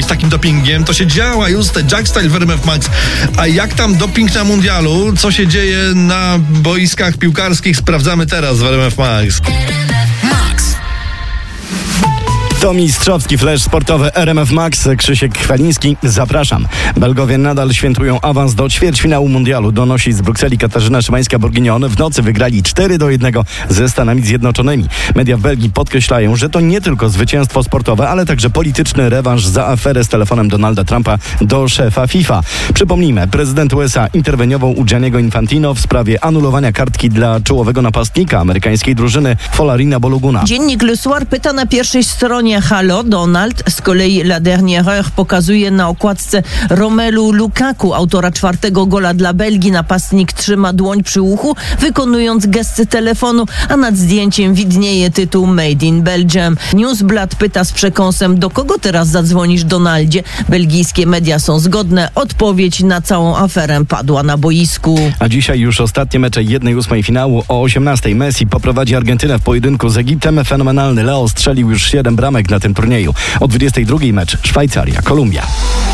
z takim dopingiem. To się działa, Jack Style w RMF Max. A jak tam doping na mundialu? Co się dzieje na boiskach piłkarskich? Sprawdzamy teraz w RMF Max. To mistrzowski flash sportowy RMF Max. Krzysiek Chwaliński, zapraszam. Belgowie nadal świętują awans do ćwierćfinału mundialu. Donosi z Brukseli Katarzyna Szymańska-Bourguignon. W nocy wygrali 4-1 ze Stanami Zjednoczonymi. Media w Belgii podkreślają, że to nie tylko zwycięstwo sportowe, ale także polityczny rewanż za aferę z telefonem Donalda Trumpa do szefa FIFA. Przypomnijmy, prezydent USA interweniował u Gianniego Infantino w sprawie anulowania kartki dla czołowego napastnika amerykańskiej drużyny Folarina Bologuna. Dziennik Le Soir pyta na pierwszej stronie: halo, Donald. Z kolei La Dernière Heure pokazuje na okładce Romelu Lukaku, autora 4. gola dla Belgii. Napastnik trzyma dłoń przy uchu, wykonując gesty telefonu, a nad zdjęciem widnieje tytuł Made in Belgium. Newsblad pyta z przekąsem: do kogo teraz zadzwonisz, Donaldzie? Belgijskie media są zgodne. Odpowiedź na całą aferę padła na boisku. A dzisiaj już ostatnie mecze 1/8 finału. O 18:00 Messi poprowadzi Argentynę w pojedynku z Egiptem. Fenomenalny Leo strzelił już 7 bramek na tym turnieju. O 22:00 mecz Szwajcaria-Kolumbia.